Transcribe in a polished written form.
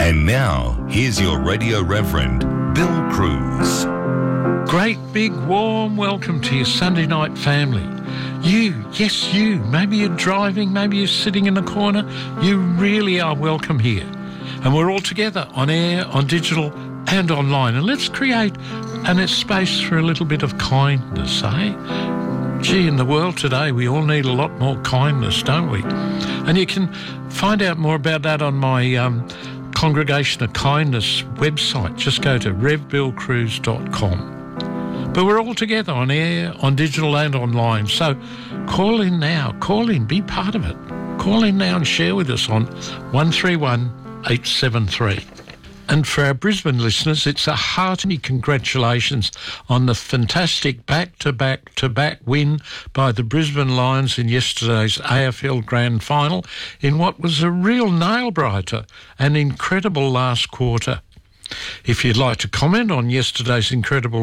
And now, here's your Radio Reverend, Bill Cruz. Great big warm welcome to your Sunday night family. You, yes you, maybe you're driving, maybe you're sitting in the corner, you really are welcome here. And we're all together on air, on digital and online. And let's create a space for a little bit of kindness, eh? Gee, in the world today, we all need a lot more kindness, don't we? And you can find out more about that on my Congregation of Kindness website. Just go to revbillcruz.com. But we're all together on air, on digital and online. So call in now. Call in. Be part of it. Call in now and share with us on 131 873. And for our Brisbane listeners, it's a hearty congratulations on the fantastic back-to-back-to-back win by the Brisbane Lions in yesterday's AFL Grand Final in what was a real nail-biter, an incredible last quarter. If you'd like to comment on yesterday's incredible